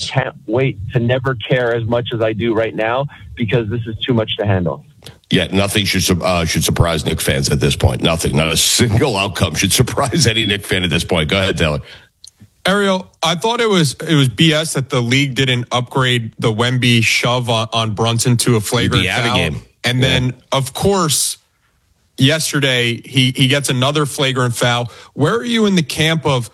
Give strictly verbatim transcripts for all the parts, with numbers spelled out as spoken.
can't wait to never care as much as I do right now because this is too much to handle. Yeah, nothing should uh, should surprise Knicks fans at this point. Nothing. Not a single outcome should surprise any Knicks fan at this point. Go ahead, Taylor. Ariel, I thought it was it was B S that the league didn't upgrade the Wemby shove on, on Brunson to a flagrant foul. Game. And yeah. then, of course, yesterday he, he gets another flagrant foul. Where are you in the camp of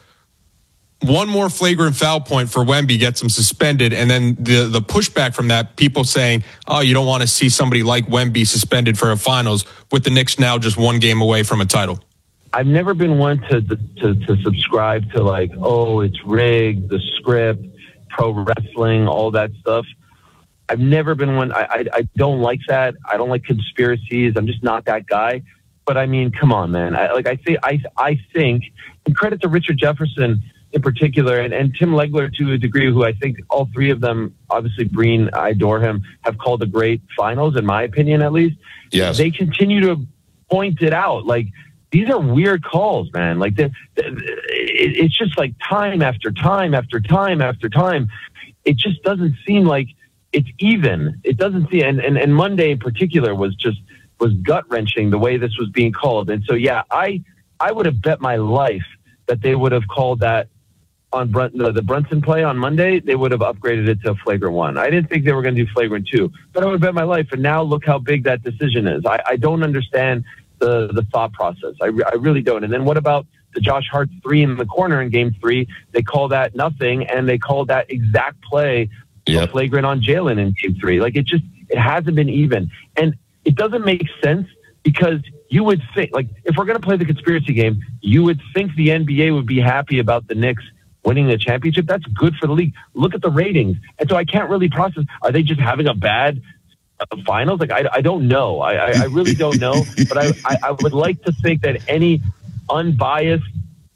one more flagrant foul point for Wemby gets him suspended, and then the, the pushback from that, people saying, oh, you don't want to see somebody like Wemby suspended for a finals, with the Knicks now just one game away from a title? I've never been one to, to to subscribe to like, oh, it's rigged, the script, pro wrestling, all that stuff. I've never been one. I, I I don't like that. I don't like conspiracies. I'm just not that guy. But I mean, come on, man. I, like I say, I I think, and credit to Richard Jefferson in particular, and, and Tim Legler to a degree, who I think all three of them, obviously Breen, I adore him, have called a great finals, in my opinion, at least. Yes. They continue to point it out, like. These are weird calls, man. Like the, the, it, it's just like time after time after time after time. It just doesn't seem like it's even. It doesn't seem, and, and, and Monday in particular was just was gut wrenching the way this was being called. And so, yeah, I I would have bet my life that they would have called that on Brun- the, the Brunson play on Monday. They would have upgraded it to a flagrant one. I didn't think they were going to do flagrant two, but I would have bet my life. And now look how big that decision is. I, I don't understand. The, the thought process. I, re- I really don't. And then what about the Josh Hart three in the corner in game three? They call that nothing, and they call that exact play yep. flagrant on Jalen in game three. Like it just, it hasn't been even. And it doesn't make sense because you would think, like, if we're going to play the conspiracy game, you would think the N B A would be happy about the Knicks winning the championship. That's good for the league. Look at the ratings. And so I can't really process, are they just having a bad finals? Like I, I don't know. I, I really don't know. But I, I, I would like to think that any unbiased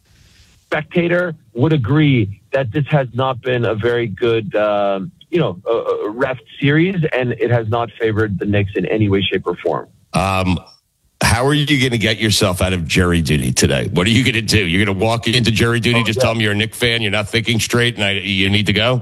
spectator would agree that this has not been a very good, um, you know, uh, ref series, and it has not favored the Knicks in any way, shape, or form. Um, how are you going to get yourself out of jury duty today? What are you going to do? You're going to walk into jury duty, oh, just yeah. tell them you're a Knicks fan, you're not thinking straight, and I, you need to go?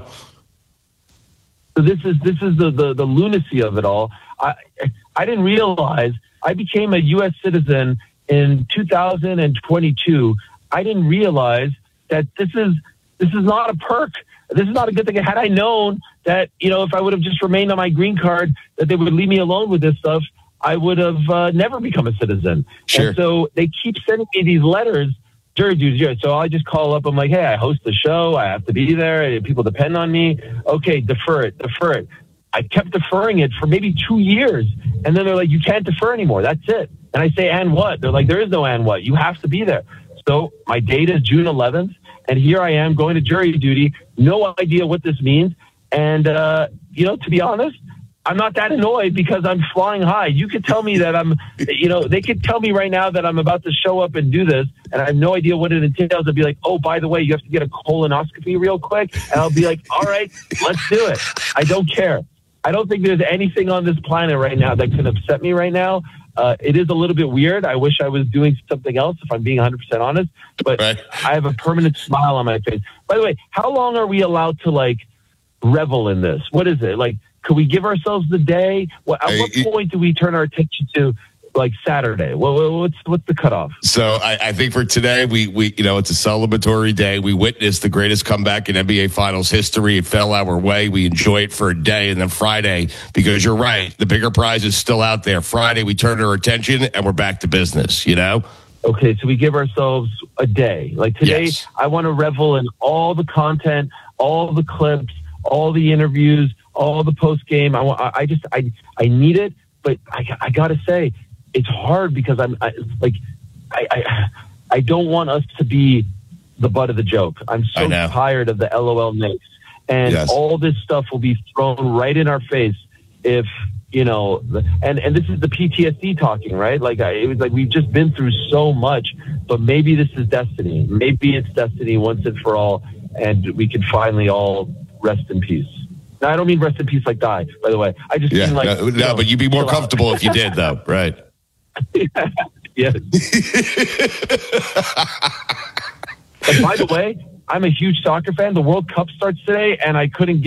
So this is this is the, the, the lunacy of it all. I I didn't realize I became a U S citizen in two thousand twenty-two. I didn't realize that this is this is not a perk. This is not a good thing. Had I known that, you know, if I would have just remained on my green card, that they would leave me alone with this stuff, I would have uh, never become a citizen. Sure. And so they keep sending me these letters. Jury duty. So I just call up. I'm like, hey, I host the show. I have to be there. People depend on me. Okay, defer it, defer it. I kept deferring it for maybe two years. And then they're like, you can't defer anymore. That's it. And I say, and what? They're like, there is no and what. You have to be there. So my date is June eleventh. And here I am going to jury duty. No idea what this means. And, uh, you know, to be honest, I'm not that annoyed because I'm flying high. You could tell me that I'm, you know, they could tell me right now that I'm about to show up and do this, and I have no idea what it entails. I'd be like, oh, by the way, you have to get a colonoscopy real quick. And I'll be like, all right, let's do it. I don't care. I don't think there's anything on this planet right now that can upset me right now. Uh, it is a little bit weird. I wish I was doing something else, if I'm being one hundred percent honest. But right. I have a permanent smile on my face. By the way, how long are we allowed to, like, revel in this? What is it? Like, could we give ourselves the day? What, at what point do we turn our attention to, like, Saturday? Well, what's what's the cutoff? So I, I think for today, we we you know it's a celebratory day. We witnessed the greatest comeback in N B A Finals history. It fell our way. We enjoy it for a day, and then Friday, because you're right, the bigger prize is still out there. Friday, we turn our attention and we're back to business. You know. Okay, so we give ourselves a day. Like today, yes. I want to revel in all the content, all the clips, all the interviews, all the post game. I want. I just. I. I need it, but I. I gotta say, it's hard because I'm I, like, I, I. I don't want us to be the butt of the joke. I'm so tired of the LOL Knicks, and yes. all this stuff will be thrown right in our face if you know. And and this is the P T S D talking, right? Like I, it was like we've just been through so much, but maybe this is destiny. Maybe it's destiny once and for all, and we can finally all rest in peace. Now, I don't mean rest in peace like die, by the way. I just yeah, mean like... No, no know, but you'd be more comfortable if you did, though, right? Yes. And by the way, I'm a huge soccer fan. The World Cup starts today, and I couldn't give